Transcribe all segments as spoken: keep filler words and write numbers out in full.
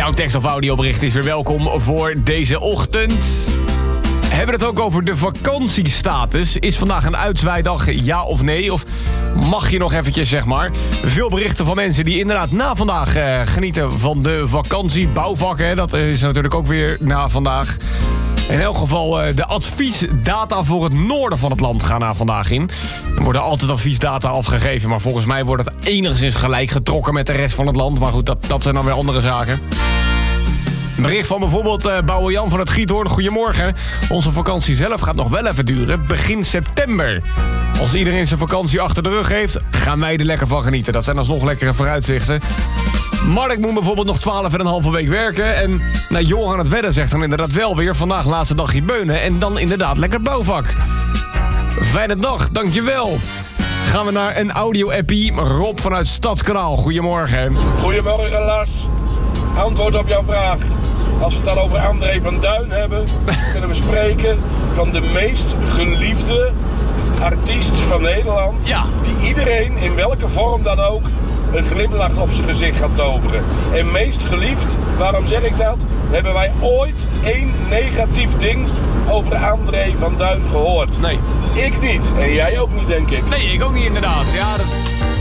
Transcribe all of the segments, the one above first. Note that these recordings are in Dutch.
Jouw tekst- of audiobericht is weer welkom voor deze ochtend. Hebben we het ook over de vakantiestatus? Is vandaag een uitzwaaidag, ja of nee? Of mag je nog eventjes, zeg maar? Veel berichten van mensen die inderdaad na vandaag eh, genieten van de vakantie. Bouwvakken, hè, dat is natuurlijk ook weer na vandaag. In elk geval, uh, de adviesdata voor het noorden van het land gaan na vandaag in. Er worden altijd adviesdata afgegeven, maar volgens mij wordt het enigszins gelijk getrokken met de rest van het land. Maar goed, dat, dat zijn dan weer andere zaken. Bericht van bijvoorbeeld uh, Bouwer Jan van het Giethoorn. Goedemorgen. Onze vakantie zelf gaat nog wel even duren. Begin september. Als iedereen zijn vakantie achter de rug heeft, gaan wij er lekker van genieten. Dat zijn alsnog lekkere vooruitzichten. Mark moet bijvoorbeeld nog twaalf en een halve week werken. En nou, Johan het Wedden zegt dan inderdaad wel weer... vandaag laatste dagje beunen en dan inderdaad lekker bouwvak. Fijne dag, dankjewel. Gaan we naar een audio-appie. Rob vanuit Stadskanaal, goedemorgen. Goedemorgen Lars. Antwoord op jouw vraag. Als we het dan over André van Duin hebben... kunnen we spreken van de meest geliefde artiest van Nederland... Ja. Die iedereen, in welke vorm dan ook... een glimlach op zijn gezicht gaat toveren. En meest geliefd, waarom zeg ik dat? Hebben wij ooit één negatief ding over André van Duin gehoord? Nee. Ik niet. En jij ook niet, denk ik. Nee, ik ook niet inderdaad. Ja, dat...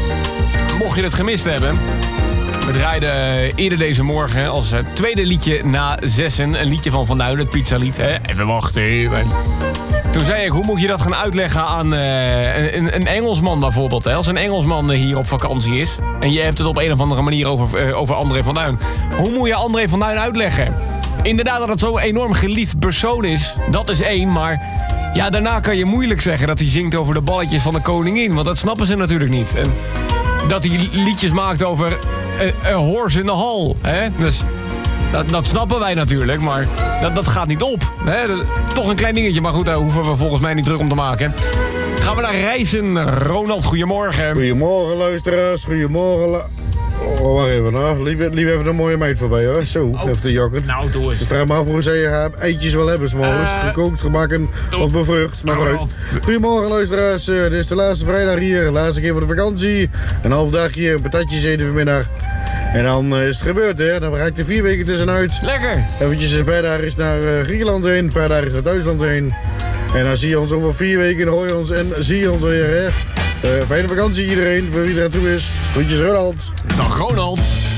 Mocht je het gemist hebben... We draaiden eerder deze morgen als tweede liedje na zessen... een liedje van Van Duin, het pizzalied. Hè? Even wachten. En toen zei ik, hoe moet je dat gaan uitleggen aan uh, een, een Engelsman bijvoorbeeld? Hè? Als een Engelsman hier op vakantie is... en je hebt het op een of andere manier over, uh, over André van Duin. Hoe moet je André van Duin uitleggen? Inderdaad dat het zo'n enorm geliefd persoon is. Dat is één, maar... ja, daarna kan je moeilijk zeggen dat hij zingt over de balletjes van de koningin. Want dat snappen ze natuurlijk niet. En dat hij liedjes maakt over... een horse in de hal, hè? Dus dat, dat snappen wij natuurlijk, maar dat, dat gaat niet op. Hè? Dat, toch een klein dingetje, maar goed, daar hoeven we volgens mij niet druk om te maken. Gaan we naar reizen. Ronald, goedemorgen. Goedemorgen, luisteraars. Goedemorgen. La- oh, wacht even, nou. Liep, liep even een mooie meid voorbij, hoor. Zo, Oh. even te jakken. Nou, doe eens. Ik vraag me af hoe ze je eitjes wel hebben, 's morgens. Uh, Gekookt, gebakken of bevrucht. Maar Ronald. vooruit. Goedemorgen, luisteraars. Uh, dit is de laatste vrijdag hier. Laatste keer voor de vakantie. Een half dagje, een patatjes eten vanmiddag. En dan uh, is het gebeurd, hè. Dan ga ik er vier weken tussenuit. Lekker. Eventjes een paar dagen is naar uh, Griekenland heen. Een paar dagen is naar Duitsland heen. En dan zie je ons over vier weken. Dan hoor je ons en zie je ons weer, hè. Uh, fijne vakantie iedereen, voor wie er aan toe is. Groetjes Ronald. Dag Ronald.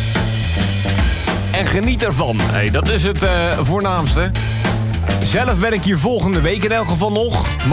En geniet ervan. Hey, dat is het uh, voornaamste. Zelf ben ik hier volgende week in elk geval nog.